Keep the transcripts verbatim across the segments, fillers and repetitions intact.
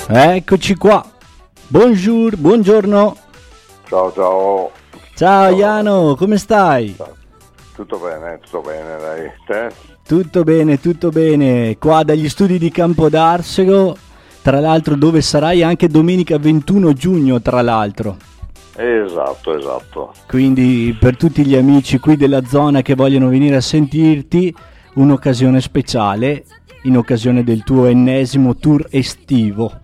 Eccoci qua. Buongiorno, buongiorno. Ciao, ciao. Ciao Iano, come stai? Tutto bene, tutto bene, dai. Te? Tutto bene, tutto bene. Qua dagli studi di Campodarsego, tra l'altro dove sarai anche domenica ventuno giugno, tra l'altro. Esatto, esatto. Quindi per tutti gli amici qui della zona che vogliono venire a sentirti, un'occasione speciale in occasione del tuo ennesimo tour estivo.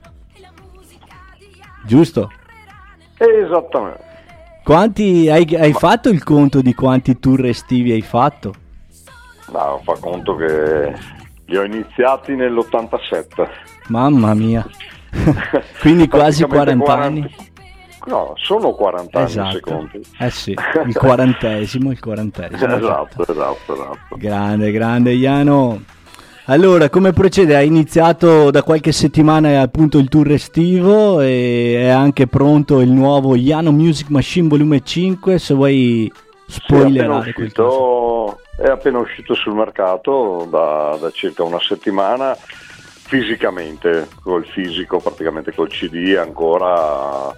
Giusto? Esattamente. Quanti hai, hai Ma... fatto il conto di quanti tour estivi hai fatto? No, fa conto che li ho iniziati nell'ottantasette. Mamma mia. Quindi quasi quaranta, quaranta anni. No, sono quaranta anni, esatto. Secondo. Eh sì, il quarantesimo, il quarantesimo. Esatto, esatto, esatto. Grande, grande Iano. Allora, come procede? Hai iniziato da qualche settimana appunto il tour estivo e è anche pronto il nuovo Iano Music Machine volume cinque, se vuoi spoilerare sì, è appena uscito, è appena uscito sul mercato da, da circa una settimana, fisicamente, col fisico, praticamente col C D ancora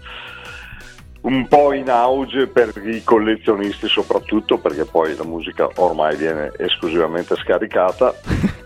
un po' in auge per i collezionisti soprattutto, perché poi la musica ormai viene esclusivamente scaricata.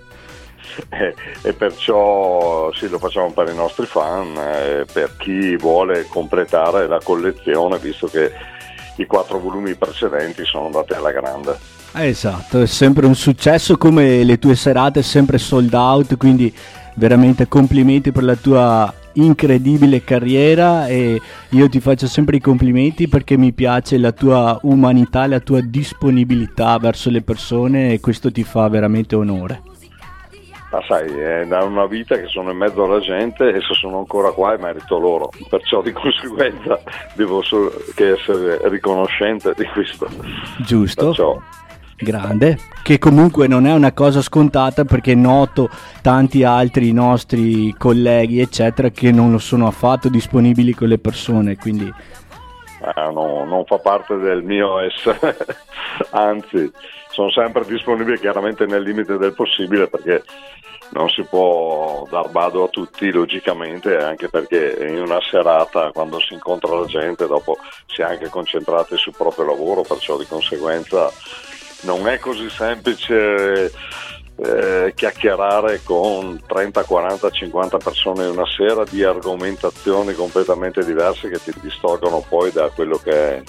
E, e perciò sì, lo facciamo per i nostri fan, eh, per chi vuole completare la collezione, visto che i quattro volumi precedenti sono andati alla grande. Esatto, è sempre un successo come le tue serate, sempre sold out, quindi veramente complimenti per la tua incredibile carriera e io ti faccio sempre i complimenti perché mi piace la tua umanità, la tua disponibilità verso le persone e questo ti fa veramente onore. Ma sai, è da una vita che sono in mezzo alla gente e se sono ancora qua è merito loro, perciò di conseguenza devo solo che essere riconoscente di questo. Giusto, perciò... grande, che comunque non è una cosa scontata perché noto tanti altri nostri colleghi eccetera che non lo sono affatto disponibili con le persone, quindi... Eh, no, non fa parte del mio essere, anzi sono sempre disponibile chiaramente nel limite del possibile perché non si può dar bado a tutti logicamente, anche perché in una serata quando si incontra la gente dopo si è anche concentrati sul proprio lavoro, perciò di conseguenza non è così semplice eh, chiacchierare con trenta, quaranta, cinquanta persone in una sera di argomentazioni completamente diverse che ti distolgono poi da quello che è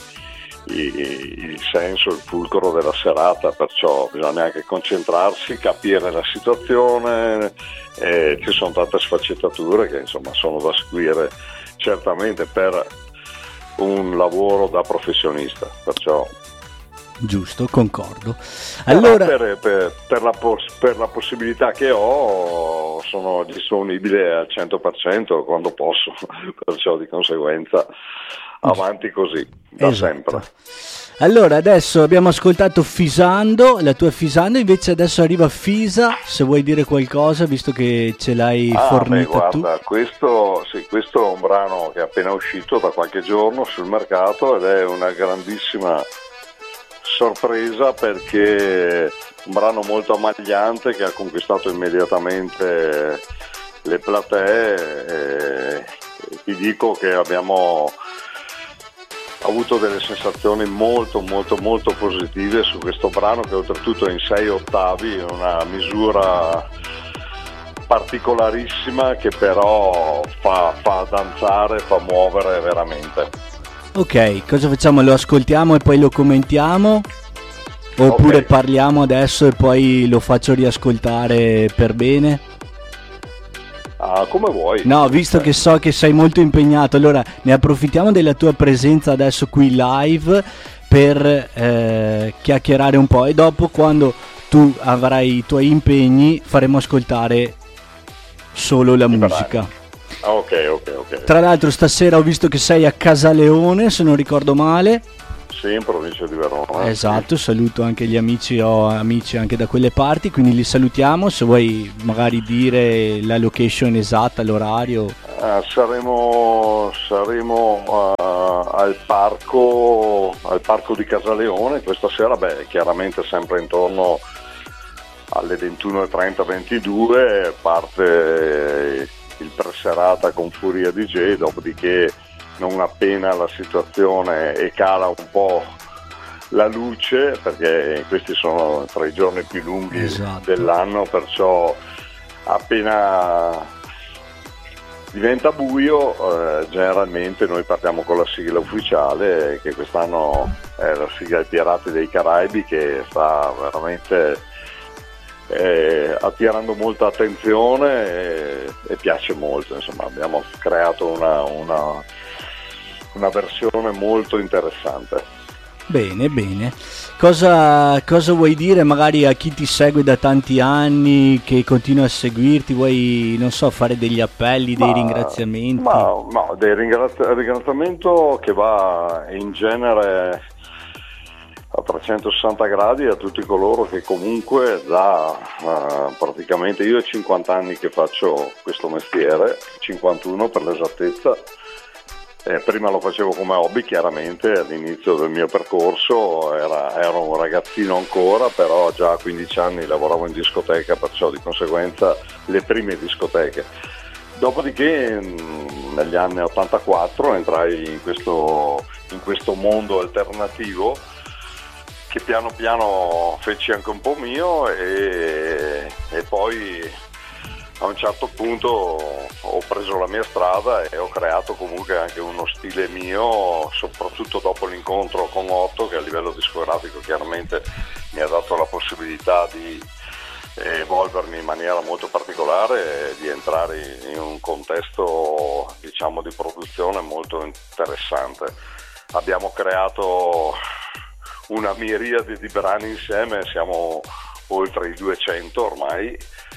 il senso, il fulcro della serata, perciò bisogna anche concentrarsi, capire la situazione e ci sono tante sfaccettature che insomma sono da seguire certamente per un lavoro da professionista, perciò giusto, concordo. Allora per, per, per, la poss- per la possibilità che ho sono disponibile al cento per cento quando posso, perciò di conseguenza avanti così, da esatto. sempre. Allora adesso abbiamo ascoltato Fisando, la tua Fisando, invece adesso arriva Fisa, se vuoi dire qualcosa visto che ce l'hai ah, fornita beh, guarda, tu. Questo, sì, questo è un brano che è appena uscito da qualche giorno sul mercato ed è una grandissima sorpresa perché è un brano molto ammagliante che ha conquistato immediatamente le platee e ti dico che abbiamo avuto delle sensazioni molto molto molto positive su questo brano che oltretutto è in sei ottavi, è una misura particolarissima che però fa, fa danzare, fa muovere veramente. Ok, cosa facciamo? Lo ascoltiamo e poi lo commentiamo? Oppure okay. Parliamo adesso e poi lo faccio riascoltare per bene? Ah, come vuoi. No, visto eh. che so che sei molto impegnato, allora ne approfittiamo della tua presenza adesso qui live per eh, chiacchierare un po' e dopo quando tu avrai i tuoi impegni faremo ascoltare solo la musica. Ah, ok, ok, ok. Tra l'altro stasera ho visto che sei a Casaleone, se non ricordo male. Sì, in provincia di Verona. Esatto, saluto anche gli amici, ho amici anche da quelle parti, quindi li salutiamo. Se vuoi magari dire la location esatta, l'orario. Uh, saremo saremo uh, al parco al parco di Casaleone questa sera, beh, chiaramente sempre intorno alle ventuno e trenta ventidue parte il serata con Furia D J, dopodiché non appena la situazione e cala un po' la luce, perché questi sono tra i giorni più lunghi esatto. dell'anno, perciò appena diventa buio eh, generalmente noi partiamo con la sigla ufficiale, che quest'anno è la sigla dei Pirati dei Caraibi, che sta veramente eh, attirando molta attenzione e, e piace molto. Insomma, abbiamo creato una, una, una versione molto interessante. Bene, bene. Cosa, cosa vuoi dire magari a chi ti segue da tanti anni, che continua a seguirti? Vuoi, non so, fare degli appelli, dei ma, ringraziamenti? Ma, no, dei ringrazi- ringraziamento che va in genere a trecentosessanta gradi a tutti coloro che comunque da uh, praticamente, io ho cinquanta anni che faccio questo mestiere, cinquantuno per l'esattezza. Eh, prima lo facevo come hobby, chiaramente all'inizio del mio percorso era, ero un ragazzino ancora, però già a quindici anni lavoravo in discoteca, perciò di conseguenza le prime discoteche. Dopodiché mh, negli anni ottantaquattro entrai in questo, in questo mondo alternativo, che piano piano feci anche un po' mio, e, e poi a un certo punto ho preso la mia strada e ho creato comunque anche uno stile mio, soprattutto dopo l'incontro con Otto, che a livello discografico chiaramente mi ha dato la possibilità di evolvermi in maniera molto particolare e di entrare in un contesto, diciamo, di produzione molto interessante. Abbiamo creato una miriade di brani insieme, siamo oltre i duecento ormai.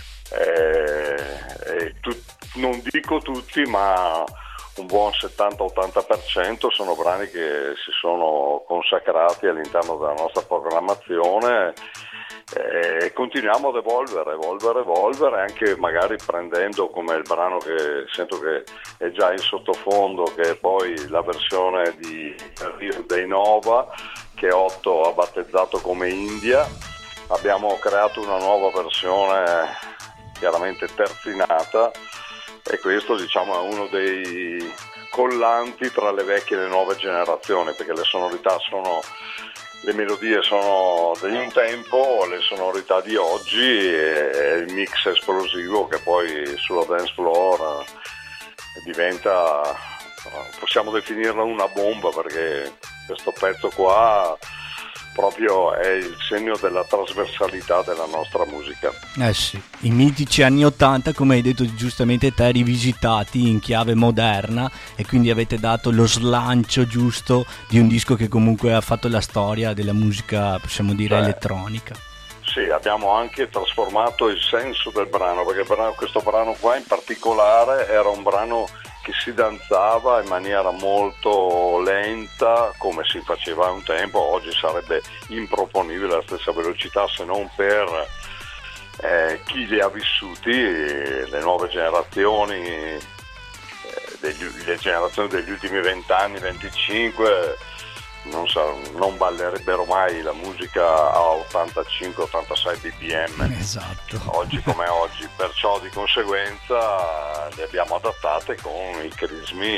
Eh, eh, tu, non dico tutti, ma un buon settanta ottanta per cento sono brani che si sono consacrati all'interno della nostra programmazione, e eh, continuiamo ad evolvere, evolvere, evolvere, anche magari prendendo come il brano che sento che è già in sottofondo, che è poi la versione di Rio dei Nova, che Otto ha battezzato come India. Abbiamo creato una nuova versione chiaramente terzinata, e questo, diciamo, è uno dei collanti tra le vecchie e le nuove generazioni, perché le sonorità sono, le melodie sono di un tempo, le sonorità di oggi, e il mix esplosivo che poi sulla dance floor diventa, possiamo definirla una bomba, perché questo pezzo qua proprio è il segno della trasversalità della nostra musica. Eh sì, i mitici anni ottanta, come hai detto giustamente te, rivisitati in chiave moderna, e quindi avete dato lo slancio giusto di un disco che comunque ha fatto la storia della musica, possiamo dire, Beh, elettronica. Sì, abbiamo anche trasformato il senso del brano, perché questo brano qua in particolare era un brano che si danzava in maniera molto lenta, come si faceva un tempo. Oggi sarebbe improponibile la stessa velocità, se non per eh, chi li ha vissuti, le nuove generazioni, eh, degli, le generazioni degli ultimi vent'anni, venticinque, non, sa, non ballerebbero mai la musica a ottantacinque ottantasei bpm, esatto, oggi come oggi, perciò di conseguenza le abbiamo adattate con i crismi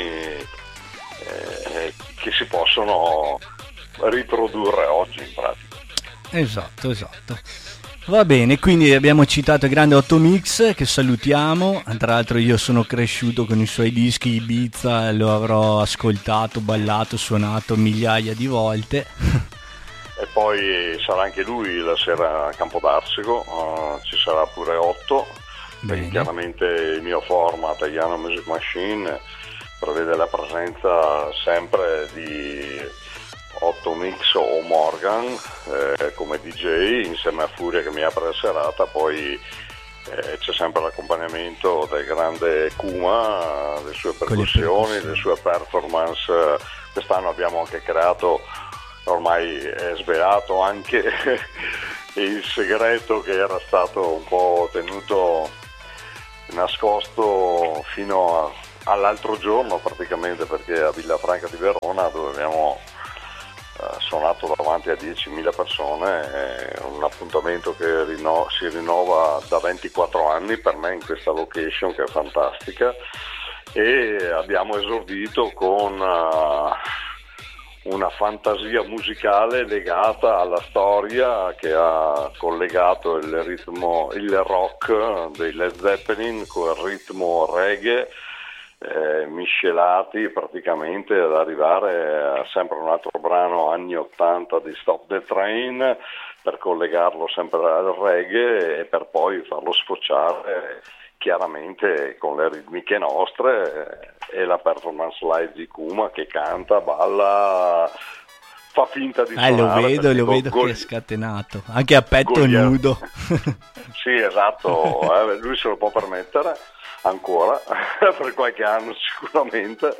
eh, che si possono riprodurre oggi in pratica. Esatto, esatto. Va bene, quindi abbiamo citato il grande Otto Mix, che salutiamo. Tra l'altro io sono cresciuto con i suoi dischi Ibiza, lo avrò ascoltato, ballato, suonato migliaia di volte. E poi sarà anche lui la sera a Campodarsego, uh, ci sarà pure Otto. Bene. Chiaramente il mio format Italiano Music Machine prevede la presenza sempre di Otto Mix o Morgan eh, come D J, insieme a Furia che mi apre la serata. Poi eh, c'è sempre l'accompagnamento del grande Kuma, le sue percussioni, le sue performance. Quest'anno abbiamo anche creato, ormai è svelato anche il segreto che era stato un po' tenuto nascosto fino a, all'altro giorno praticamente, perché a Villafranca di Verona, dove abbiamo suonato davanti a diecimila persone, è un appuntamento che rinno- si rinnova da ventiquattro anni per me in questa location, che è fantastica. e abbiamo esordito con uh, una fantasia musicale legata alla storia che ha collegato il ritmo, il rock dei Led Zeppelin con il ritmo reggae, eh, miscelati praticamente ad arrivare a sempre un altro brano anni ottanta di Stop the Train, per collegarlo sempre al reggae e per poi farlo sfociare chiaramente con le ritmiche nostre, e la performance live di Kuma che canta, balla, fa finta di eh, suonare. Lo vedo, lo vedo Gol- che è scatenato, anche a petto Goliath. Nudo. Sì, esatto, eh, lui se lo può permettere ancora, per qualche anno sicuramente.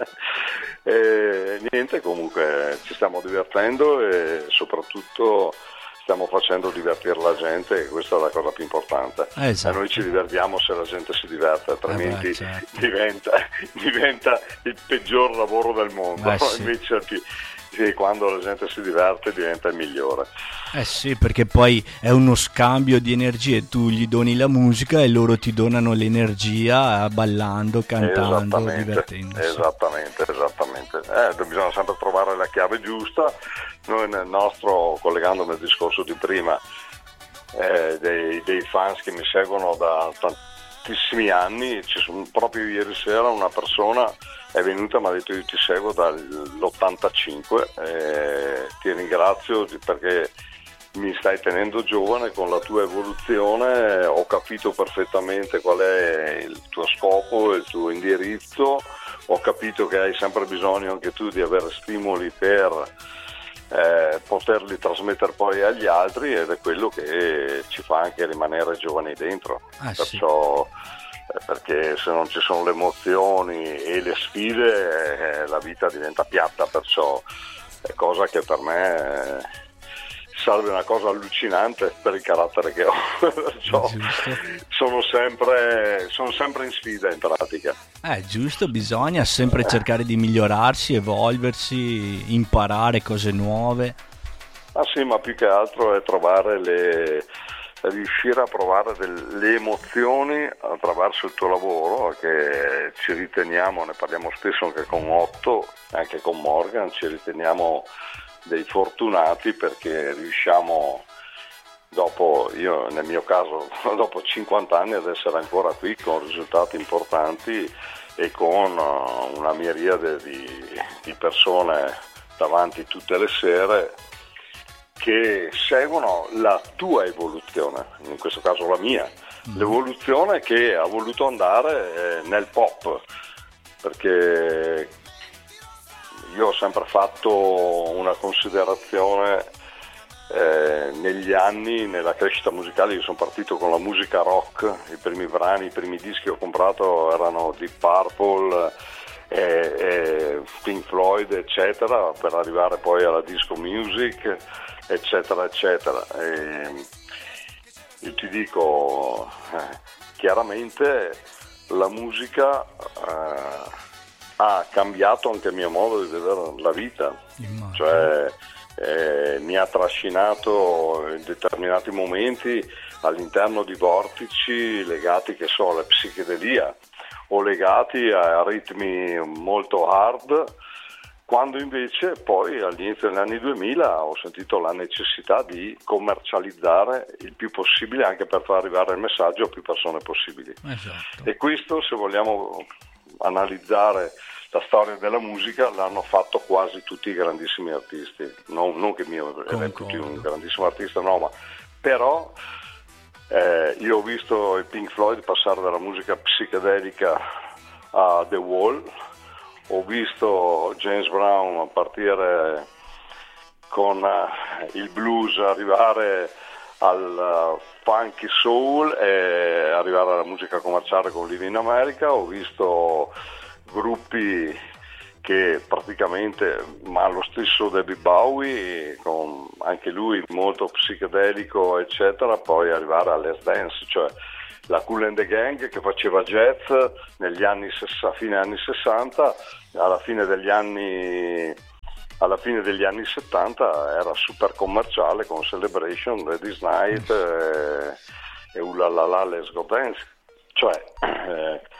E niente, comunque ci stiamo divertendo e soprattutto stiamo facendo divertire la gente, e questa è la cosa più importante. Esatto. E noi ci divertiamo se la gente si diverte, altrimenti eh beh, certo. diventa, diventa il peggior lavoro del mondo. Eh sì. Invece sì, quando la gente si diverte diventa il migliore. Eh sì, perché poi è uno scambio di energie, tu gli doni la musica e loro ti donano l'energia ballando, cantando, divertendosi. Esattamente, esattamente. Eh, bisogna sempre trovare la chiave giusta. Noi nel nostro, collegandomi al discorso di prima, eh, dei, dei fans che mi seguono da tantissimi anni, ci sono, proprio ieri sera una persona è venuta e mi ha detto: io ti seguo dall'ottantacinque, eh, ti ringrazio perché mi stai tenendo giovane con la tua evoluzione, eh, ho capito perfettamente qual è il tuo scopo, il tuo indirizzo, ho capito che hai sempre bisogno anche tu di avere stimoli per eh, poterli trasmettere poi agli altri, ed è quello che ci fa anche rimanere giovani dentro. Ah, perciò sì. Perché se non ci sono le emozioni e le sfide, eh, la vita diventa piatta, perciò è cosa che per me eh, salve una cosa allucinante per il carattere che ho. Perciò sono sempre, sono sempre in sfida in pratica. Eh, giusto, bisogna sempre cercare di migliorarsi, evolversi, imparare cose nuove. Ah sì, ma più che altro è trovare le... riuscire a provare delle emozioni attraverso il tuo lavoro, che ci riteniamo, ne parliamo spesso anche con Otto, anche con Morgan, ci riteniamo dei fortunati perché riusciamo, dopo, io nel mio caso, dopo cinquanta anni ad essere ancora qui con risultati importanti e con una miriade di, di persone davanti tutte le sere che seguono la tua evoluzione, in questo caso la mia, mm. l'evoluzione che ha voluto andare eh, nel pop, perché io ho sempre fatto una considerazione eh, negli anni, nella crescita musicale. Io sono partito con la musica rock, i primi brani, i primi dischi che ho comprato erano Deep Purple, e, e Pink Floyd, eccetera, per arrivare poi alla disco music, eccetera eccetera. E io ti dico eh, chiaramente la musica eh, ha cambiato anche il mio modo di vedere la vita. Immagino. Cioè eh, mi ha trascinato in determinati momenti all'interno di vortici legati, che so, alla psichedelia o legati a ritmi molto hard, quando invece poi all'inizio degli anni duemila ho sentito la necessità di commercializzare il più possibile, anche per far arrivare il messaggio a più persone possibili. Esatto. E questo, se vogliamo analizzare la storia della musica, l'hanno fatto quasi tutti i grandissimi artisti. Non, non che mio è tutti un grandissimo artista, no, ma però eh, io ho visto i Pink Floyd passare dalla musica psichedelica a The Wall. Ho visto James Brown partire con uh, il blues, arrivare al uh, funky soul e arrivare alla musica commerciale con Live in America. Ho visto gruppi che praticamente, ma lo stesso David Bowie, con anche lui molto psichedelico, eccetera, poi arrivare all'S Dance, cioè la Kool and the Gang che faceva jazz negli anni a fine anni sessanta, alla fine degli anni alla fine degli anni settanta era super commerciale con Celebration, Ladies Night e, e Ulalala Let's Go Dance, cioè eh,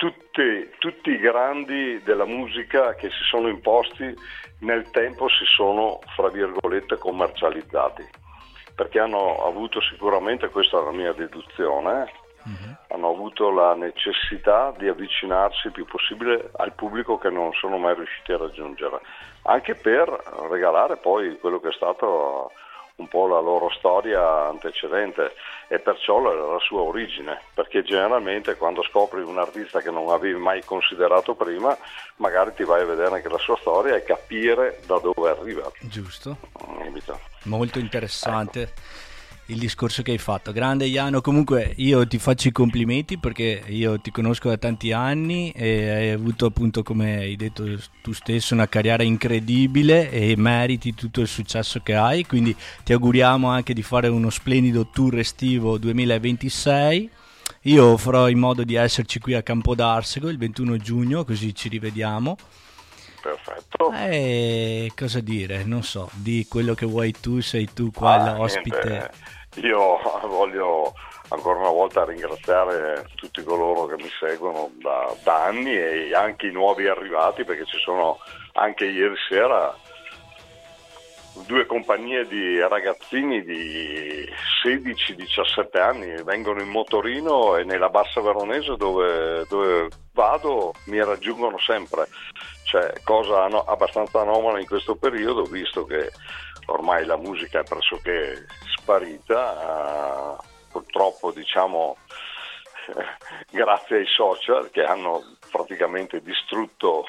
tutti, tutti i grandi della musica che si sono imposti nel tempo si sono, fra virgolette, commercializzati, perché hanno avuto sicuramente, questa è la mia deduzione, mm-hmm. hanno avuto la necessità di avvicinarsi il più possibile al pubblico che non sono mai riusciti a raggiungere, anche per regalare poi quello che è stato un po' la loro storia antecedente e perciò la, la sua origine, perché generalmente quando scopri un artista che non avevi mai considerato prima, magari ti vai a vedere anche la sua storia e capire da dove arriva. Giusto. Invito. Molto interessante. Ecco. Il discorso che hai fatto, grande Jano. Comunque io ti faccio i complimenti perché io ti conosco da tanti anni e hai avuto, appunto, come hai detto tu stesso, una carriera incredibile e meriti tutto il successo che hai, quindi ti auguriamo anche di fare uno splendido tour estivo duemilaventisei. Io farò in modo di esserci qui a Campodarsego il ventuno giugno, così ci rivediamo. Perfetto. E cosa dire? Non so, di quello che vuoi tu, sei tu qua ah, l'ospite. Niente. Io voglio ancora una volta ringraziare tutti coloro che mi seguono da, da anni e anche i nuovi arrivati, perché ci sono anche ieri sera due compagnie di ragazzini di sedici diciassette anni, vengono in motorino e nella Bassa Veronese dove, dove vado mi raggiungono sempre, cioè cosa no, abbastanza anomala in questo periodo, visto che ormai la musica è pressoché sparita, uh, purtroppo diciamo eh, grazie ai social che hanno praticamente distrutto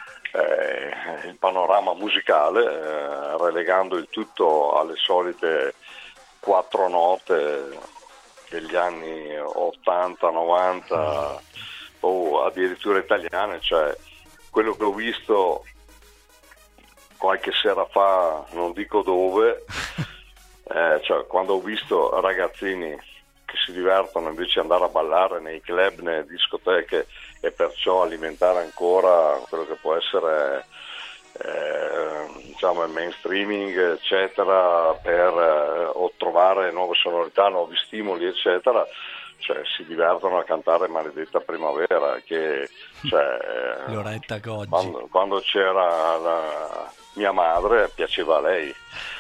eh, il panorama musicale, eh, relegando il tutto alle solite quattro note degli anni ottanta novanta o addirittura italiane, cioè quello che ho visto qualche sera fa, non dico dove, eh, cioè quando ho visto ragazzini che si divertono invece di andare a ballare nei club, nelle discoteche e perciò alimentare ancora quello che può essere eh, diciamo il mainstreaming eccetera, per eh, o trovare nuove sonorità, nuovi stimoli eccetera, cioè si divertono a cantare Maledetta Primavera, che cioè, Loretta Goggi. Quando, quando c'era la mia madre piaceva a lei,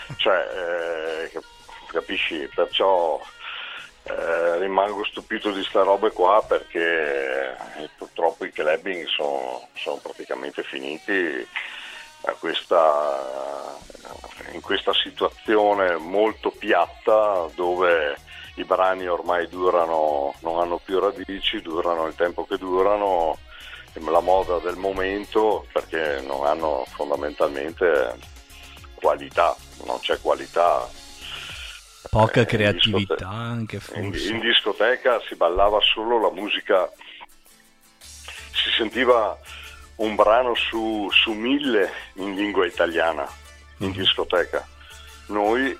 cioè eh, capisci, perciò eh, rimango stupito di sta robe qua, perché eh, purtroppo i clubbing sono, sono praticamente finiti a questa, in questa situazione molto piatta dove i brani ormai durano, non hanno più radici, durano il tempo che durano, la moda del momento, perché non hanno fondamentalmente qualità, non c'è qualità. Poca eh, creatività discote- anche forse. In, in discoteca si ballava solo la musica, si sentiva un brano su, su mille in lingua italiana in discoteca. Noi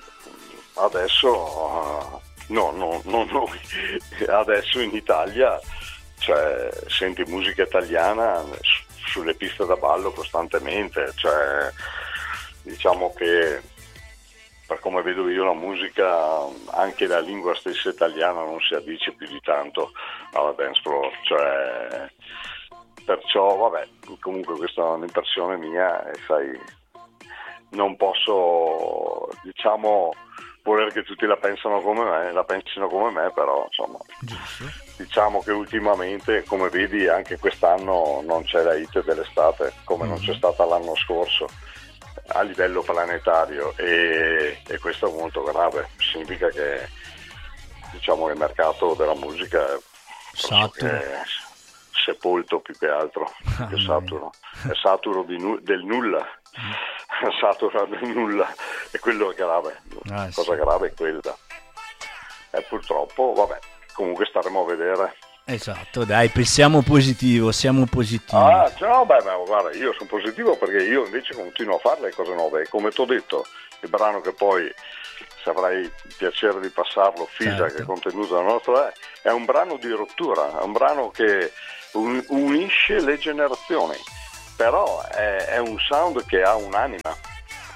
adesso, no, no, no noi, adesso in Italia, cioè senti musica italiana sulle piste da ballo costantemente, cioè diciamo che per come vedo io la musica, anche la lingua stessa italiana non si addice più di tanto alla dance floor, cioè perciò vabbè, comunque questa è un'impressione mia e sai, non posso diciamo voler che tutti la pensano come me, la pensino come me, però insomma Giusto. Diciamo che ultimamente, come vedi, anche quest'anno non c'è la hit dell'estate, come mm-hmm. non c'è stata l'anno scorso a livello planetario, e, e questo è molto grave, significa che diciamo che il mercato della musica è saturo, sepolto più che altro, ah, che saturo, è saturo di nu- del nulla, mm. satura del nulla, e quello è grave, ah, la cosa sì. grave è quella, e purtroppo vabbè, comunque staremo a vedere. Esatto, dai, pensiamo positivo, siamo positivi. Ah, no, beh, ma guarda, io sono positivo perché io invece continuo a fare le cose nuove, e come ti ho detto, il brano che poi, se avrai il piacere di passarlo, Fisa, certo. che è contenuto nella nostra, è un brano di rottura, è un brano che un, unisce le generazioni, però è, è un sound che ha un'anima,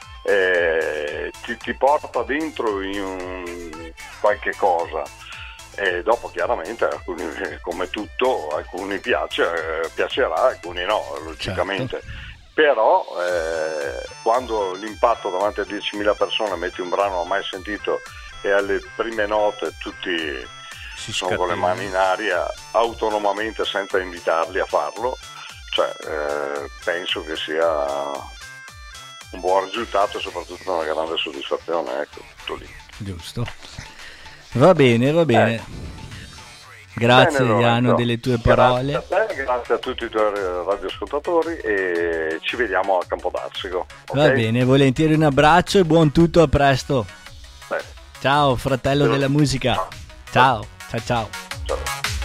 eh, ti, ti porta dentro in un, qualche cosa. e dopo chiaramente alcuni, come tutto, alcuni piace, eh, piacerà, alcuni no, logicamente. Certo. Però eh, quando l'impatto davanti a diecimila persone metti un brano mai sentito e alle prime note tutti si sono con le mani in aria autonomamente senza invitarli a farlo, cioè eh, penso che sia un buon risultato e soprattutto una grande soddisfazione, ecco, tutto lì. Giusto. Va bene, va bene. Eh. Grazie bene, Jano delle tue parole. Grazie a te, grazie a tutti i tuoi radioascoltatori e ci vediamo a Campodarsico. Okay? Va bene, volentieri un abbraccio e buon tutto, a presto. Beh. Ciao fratello della musica. Ciao, ciao ciao. Ciao.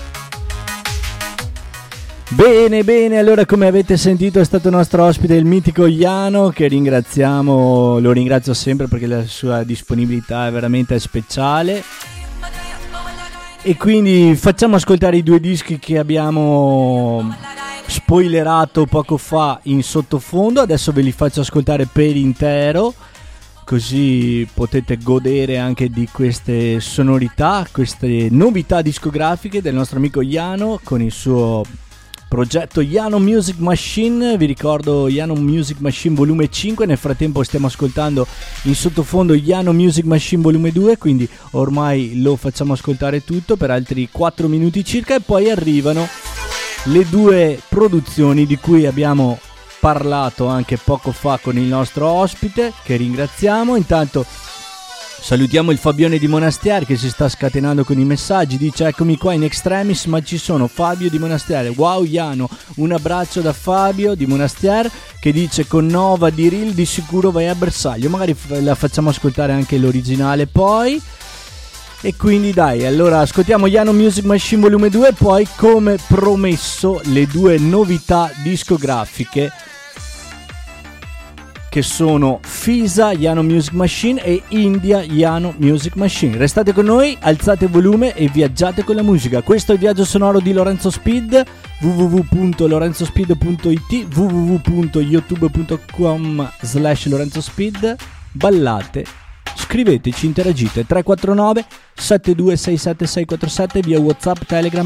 Bene, bene, allora come avete sentito è stato nostro ospite il mitico Jano, che ringraziamo, lo ringrazio sempre perché la sua disponibilità è veramente speciale. E quindi facciamo ascoltare i due dischi che abbiamo spoilerato poco fa in sottofondo, adesso ve li faccio ascoltare per intero, così potete godere anche di queste sonorità, queste novità discografiche del nostro amico Jano con il suo progetto Jano Music Machine. Vi ricordo Jano Music Machine volume cinque, nel frattempo stiamo ascoltando in sottofondo Jano Music Machine volume due, quindi ormai lo facciamo ascoltare tutto per altri quattro minuti circa e poi arrivano le due produzioni di cui abbiamo parlato anche poco fa con il nostro ospite, che ringraziamo. Intanto salutiamo il Fabione di Monastier che si sta scatenando con i messaggi, dice eccomi qua in extremis ma ci sono. Fabio di Monastier, wow Jano, un abbraccio da Fabio di Monastier che dice con Nova di Ril di sicuro vai a bersaglio, magari la facciamo ascoltare anche l'originale poi. E quindi dai, allora ascoltiamo Jano Music Machine volume due e poi come promesso le due novità discografiche che sono Fisa Jano Music Machine e India Jano Music Machine. Restate con noi, alzate il volume e viaggiate con la musica. Questo è il viaggio sonoro di Lorenzo Speed, w w w punto lorenzo speed punto i t, w w w punto youtube punto com slash lorenzo speed. Ballate, scriveteci, interagite tre quattro nove sette due sei sette sei quattro sette via WhatsApp, Telegram